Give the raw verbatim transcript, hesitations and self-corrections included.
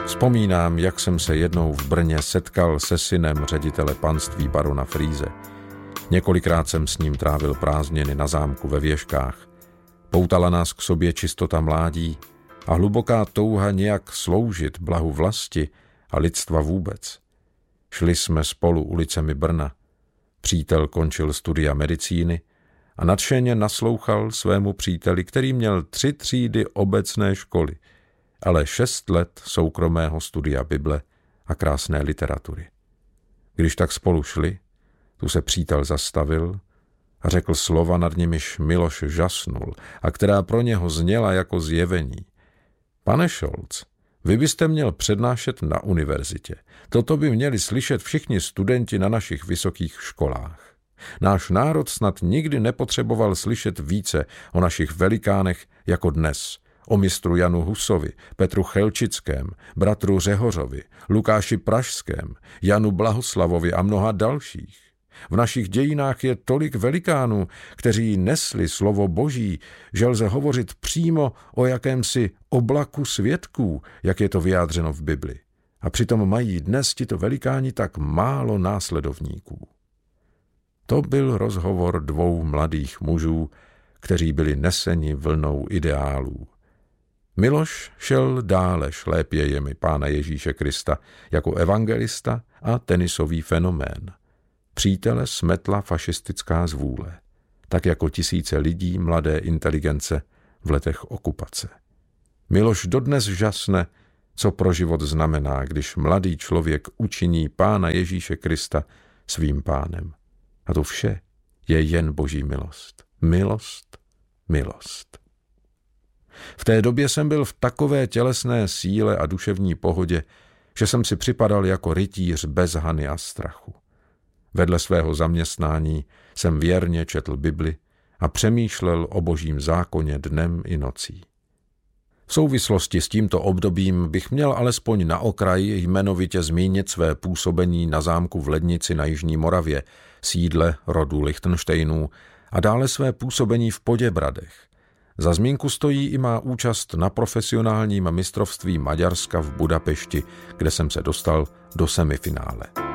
Vzpomínám, jak jsem se jednou v Brně setkal se synem ředitele panství barona Frýze. Několikrát jsem s ním trávil prázdniny na zámku ve Věžkách. Poutala nás k sobě čistota mládí a hluboká touha nějak sloužit blahu vlasti a lidstva vůbec. Šli jsme spolu ulicemi Brna. Přítel končil studia medicíny a nadšeně naslouchal svému příteli, který měl tři třídy obecné školy, ale šest let soukromého studia Bible a krásné literatury. Když tak spolu šli, tu se přítel zastavil a řekl slova, nad nimiž Miloš žasnul a která pro něho zněla jako zjevení. Pane Scholz, vy byste měl přednášet na univerzitě. Toto by měli slyšet všichni studenti na našich vysokých školách. Náš národ snad nikdy nepotřeboval slyšet více o našich velikánech jako dnes. O mistru Janu Husovi, Petru Chelčickém, bratru Řehořovi, Lukáši Pražském, Janu Blahoslavovi a mnoha dalších. V našich dějinách je tolik velikánů, kteří nesli slovo Boží, že lze hovořit přímo o jakémsi oblaku svědků, jak je to vyjádřeno v Bibli. A přitom mají dnes tito velikáni tak málo následovníků. To byl rozhovor dvou mladých mužů, kteří byli neseni vlnou ideálů. Miloš šel dále šlépějemi Pána Ježíše Krista jako evangelista a tenisový fenomén. Přítele smetla fašistická zvůle, tak jako tisíce lidí mladé inteligence v letech okupace. Miloš dodnes žasne, co pro život znamená, když mladý člověk učiní Pána Ježíše Krista svým pánem. A to vše je jen Boží milost. Milost, milost. V té době jsem byl v takové tělesné síle a duševní pohodě, že jsem si připadal jako rytíř bez hany a strachu. Vedle svého zaměstnání jsem věrně četl Bibli a přemýšlel o Božím zákoně dnem i nocí. V souvislosti s tímto obdobím bych měl alespoň na okraji jmenovitě zmínit své působení na zámku v Lednici na Jižní Moravě, sídle rodu Lichtenštejnů, a dále své působení v Poděbradech. Za zmínku stojí i má účast na profesionálním mistrovství Maďarska v Budapešti, kde jsem se dostal do semifinále.